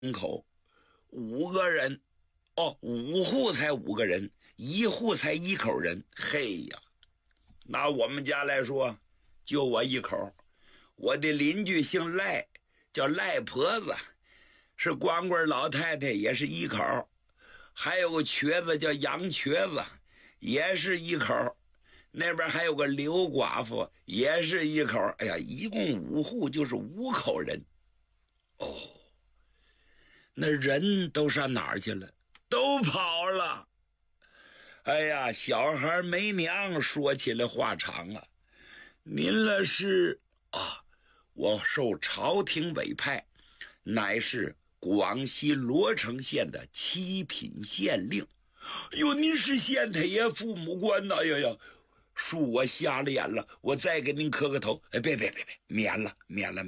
人口5个人，哦，5户才5个人，1户才1口人。嘿呀，拿我们家来说，就我1口。我的邻居姓赖，叫赖婆子，是光棍老太太，也是1口。还有个瘸子叫杨瘸子，也是1口。那边还有个刘寡妇，也是1口。哎呀，一共5户，就是5口人。哦，那人都上哪儿去了？都跑了。哎呀，小孩没娘，说起来话长啊。您了是啊，我受朝廷委派，乃是广西罗城县的7品县令。哟，您是县太爷父母官呐！呀呀，恕我瞎了眼了，我再给您磕个头。哎，别，免了。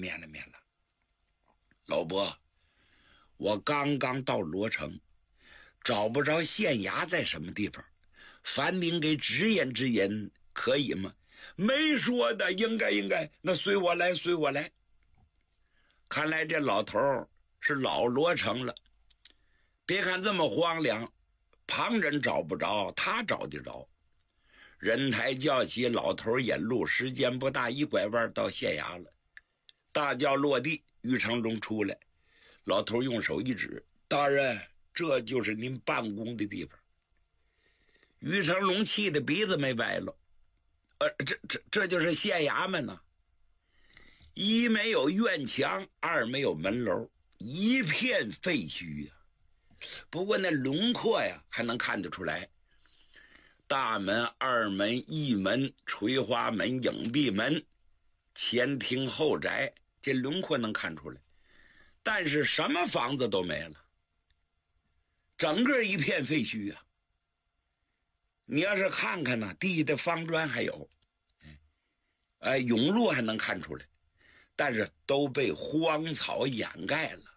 老伯，我刚刚到罗城，找不着县衙在什么地方，烦您给指引指引，可以吗？没说的，应该，那随我来。看来这老头是老罗城了。别看这么荒凉，旁人找不着，他找得着。人抬轿起，老头引路，时间不大，一拐弯到县衙了。大轿落地，于成龙出来，老头用手一指：“大人，这就是您办公的地方。”于成龙气得鼻子没白了。这就是县衙门呐。1没有院墙，2没有门楼，一片废墟呀。不过那轮廓呀，还能看得出来。大门、2门、1门、垂花门、影壁门、前厅后宅，这轮廓能看出来。但是什么房子都没了，整个一片废墟啊。你要是看看呢，地下的方砖还有，甬路还能看出来，但是都被荒草掩盖了。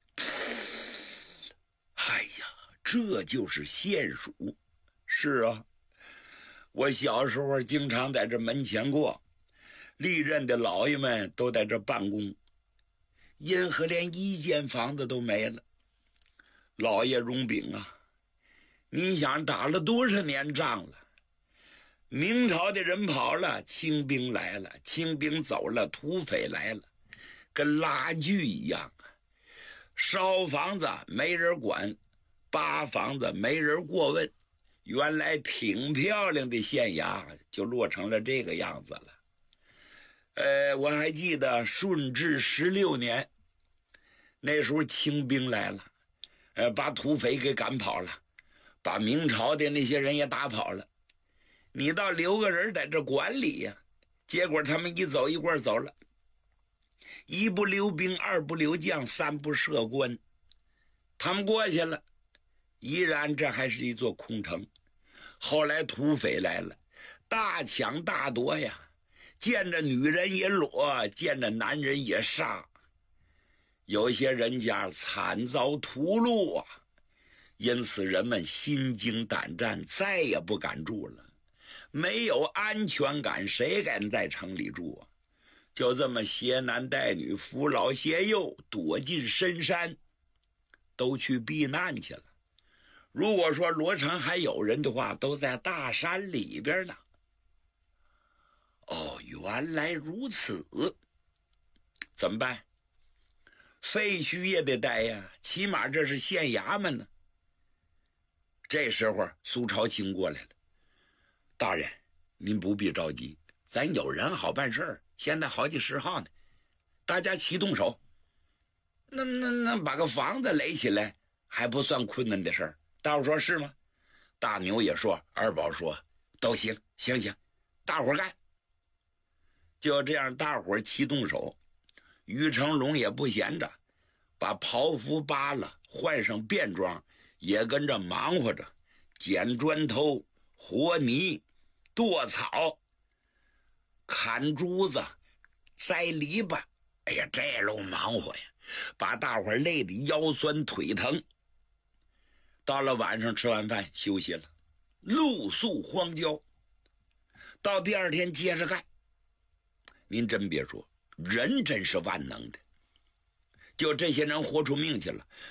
哎呀，这就是县署。是啊，我小时候经常在这门前过，历任的老爷们都在这办公，因何连1间房子都没了。老爷容禀啊，你想打了多少年仗了？明朝的人跑了，清兵来了，清兵走了，土匪来了，跟拉锯一样啊。烧房子没人管，扒房子没人过问，原来挺漂亮的县衙就落成了这个样子了。我还记得顺治16年，那时候清兵来了，把土匪给赶跑了，把明朝的那些人也打跑了。你倒留个人在这管理呀，结果他们一走一块走了。1不留兵，2不留将，3不设官，他们过去了，依然这还是一座空城。后来土匪来了，大抢大夺呀，见着女人也裸，见着男人也杀，有些人家惨遭屠戮啊。因此人们心惊胆战，再也不敢住了。没有安全感，谁敢在城里住啊？就这么携男带女，扶老携幼，躲进深山，都去避难去了。如果说罗城还有人的话，都在大山里边呢。哦，原来如此。怎么办？废墟也得待呀，起码这是县衙门呢。这时候苏朝清过来了。大人，您不必着急，咱有人好办事儿，现在好几10号呢，大家齐动手。那把个房子垒起来还不算困难的事儿，大伙说是吗？大牛也说，二宝说，都行，大伙干。就这样，大伙齐动手。于成龙也不闲着，把袍服扒了，换上便装，也跟着忙活着，捡砖头、和泥、剁草、砍珠子、栽篱笆。哎呀，这路忙活呀，把大伙累得腰酸腿疼。到了晚上吃完饭休息了，露宿荒郊。到第2天接着干。您真别说，人真是万能的。 就这些人豁出命去了。